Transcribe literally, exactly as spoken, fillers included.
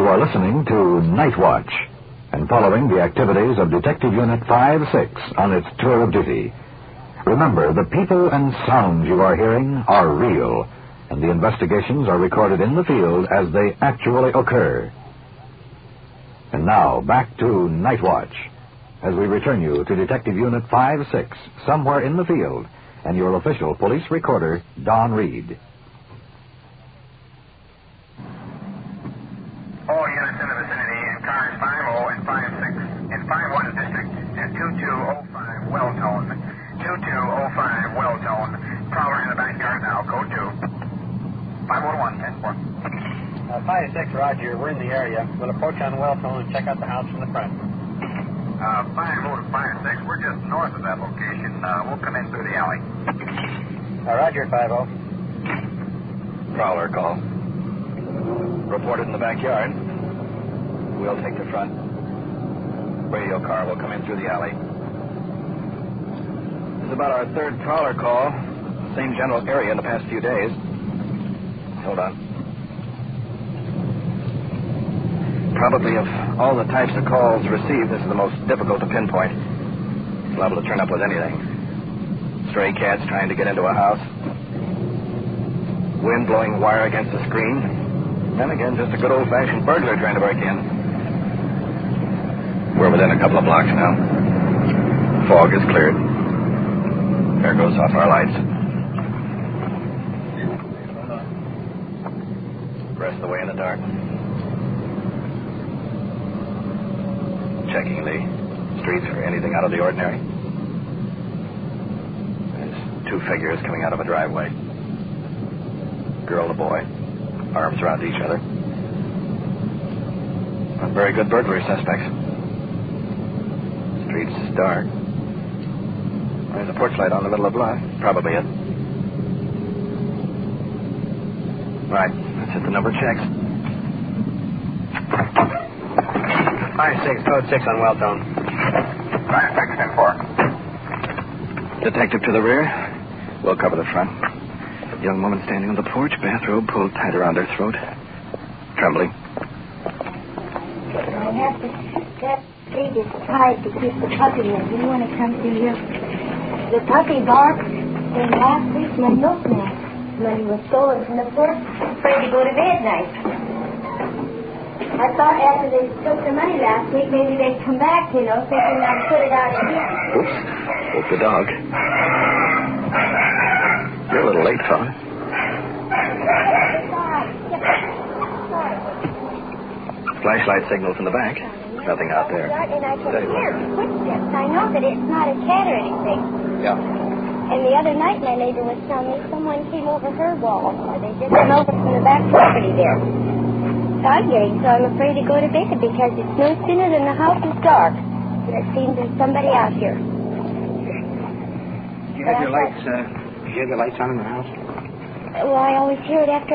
You are listening to Night Watch and following the activities of Detective Unit five six on its tour of duty. Remember, the people and sounds you are hearing are real, and the investigations are recorded in the field as they actually occur. And now, back to Night Watch, as we return you to Detective Unit five six, somewhere in the field, and your official police recorder, Don Reed. All units in the vicinity in cars five oh and five six in five one District and two two oh five Welltone. two two oh five Welltone. Prowler in the backyard now, code two. five oh one, ten four. Uh, five six, Roger. We're in the area. We'll approach on Welltone and check out the house from the front. Uh, five oh to five six, we're just north of that location. Uh, we'll come in through the alley. Uh, Roger, five oh. Prowler call. Reported in the backyard. We'll take the front. Radio car will come in through the alley. This is about our third prowler call. Same general area in the past few days. Hold on. Probably of all the types of calls received, this is the most difficult to pinpoint. It's liable to turn up with anything. Stray cats trying to get into a house. Wind blowing wire against the screen. Then again, just a good old-fashioned burglar trying to break in. We're within a couple of blocks now. Fog is cleared. There goes off our lights. Rest the way in the dark. Checking the streets for anything out of the ordinary. There's two figures coming out of a driveway. Girl and a boy. Arms around each other. Not very good burglary suspects. Street's dark. There's a porch light on the middle of the block. Probably it. Right. That's it. The number checks. five six, code six on Welltone. five six, ten four. Detective to the rear. We'll cover the front. Young woman standing on the porch, bathrobe pulled tight around her throat. Trembling. I have to that baby's tied to keep the puppy in. Do you want to come see you? The puppy barks in last week's my milkman. Money was stolen from the porch. Afraid to go to bed night. I thought after they took the money last week, maybe they'd come back, you know, thinking I'd put it out again. Oops. Woke the dog. You're a little late, fella. Flashlight signal from the back. Nothing out there. And I can hear footsteps. I know that it's not a cat or anything. Yeah. And the other night my neighbor was telling me someone came over her wall. They just came over from the back property there. So I'm getting so I'm afraid to go to bed because it's no sooner than the house is dark. And it seems there's somebody out here. You have your lights, uh, you have your lights on in the house? Well, I always hear it after